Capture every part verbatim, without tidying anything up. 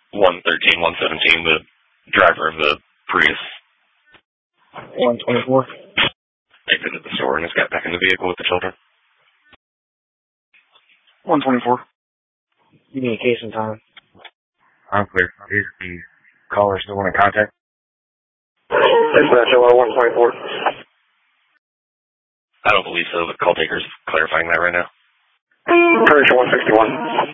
one thirteen, one seventeen, the driver of the Prius. one twenty-four. Exited the store and has got back in the vehicle with the children. one twenty-four. Communication time. I'm clear. Is the caller still in contact? Dispatch, hello, one twenty-four. I don't believe so, but call taker's clarifying that right now. Courage one sixty-one.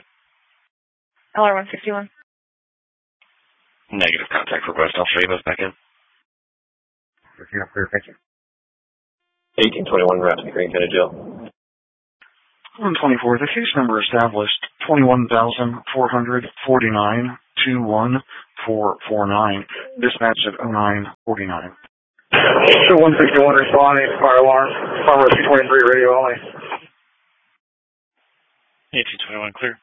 L R one sixty-one. Negative contact request. I'll show you those back in. Yeah, clear, thank you. eighteen twenty-one, Rapid Green County Jail. one twenty-four, the case number established twenty-one thousand four hundred forty-nine two one four four nine. Dispatch at oh nine forty-nine. So one sixty-one responding, fire alarm, farmer two twenty-three, radio only. eighteen twenty-one, clear.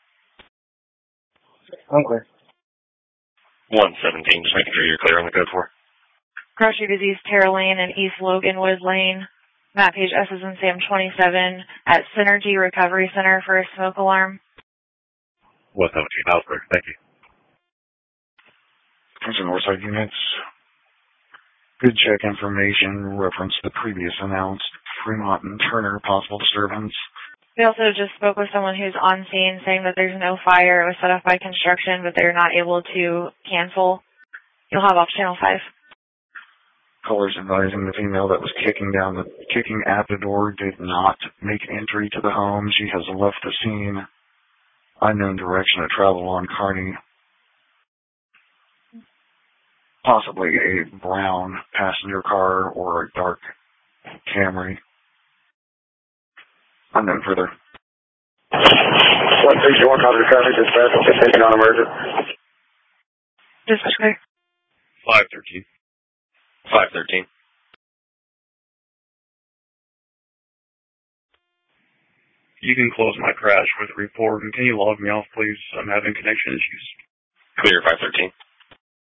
I'm clear. one seventeen, just making sure you're clear on the code for. Grocery Disease, Terra Lane and East Loganwood Lane. Map page S is in Sam twenty-seven at Synergy Recovery Center for a smoke alarm. one seventeen, house clear, thank you. Attention Northside units. Good check information reference the previous announced Fremont and Turner possible disturbance. We also just spoke with someone who's on scene saying that there's no fire. It was set off by construction, but they're not able to cancel. You'll have off channel five. Callers advising the female that was kicking down the kicking at the door did not make entry to the home. She has left the scene. Unknown direction of travel on Kearney. Possibly a brown passenger car or a dark Camry. Unknown further. one sixty-one, copy traffic dispatch, attention on emergent. Dispatch clear. five thirteen. five thirteen. You can close my crash with a report, and can you log me off, please? I'm having connection issues. Clear, five thirteen.